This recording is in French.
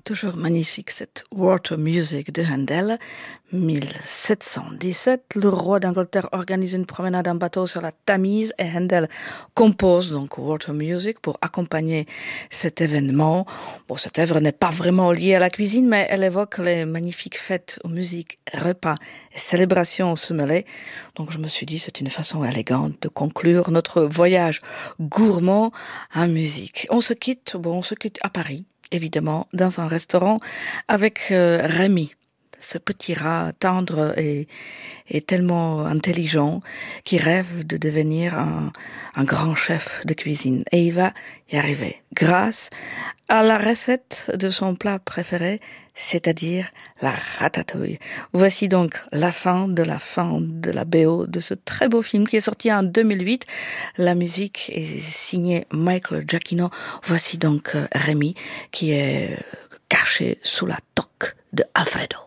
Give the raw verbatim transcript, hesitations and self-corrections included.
Toujours magnifique cette Water Music de Handel. mille sept cent dix-sept, le roi d'Angleterre organise une promenade en bateau sur la Tamise et Handel compose donc Water Music pour accompagner cet événement. Bon, cette œuvre n'est pas vraiment liée à la cuisine, mais elle évoque les magnifiques fêtes où musique, repas et célébrations se mêlaient. Donc je me suis dit, c'est une façon élégante de conclure notre voyage gourmand en musique. On se quitte, bon, on se quitte à Paris, évidemment, dans un restaurant avec euh, Rémi, ce petit rat tendre et, et tellement intelligent qui rêve de devenir un, un grand chef de cuisine. Et il va y arriver grâce à la recette de son plat préféré, c'est-à-dire la ratatouille. Voici donc la fin de la fin de la B O de ce très beau film qui est sorti en deux mille huit. La musique est signée Michael Giacchino. Voici donc Rémi qui est caché sous la toque de Alfredo.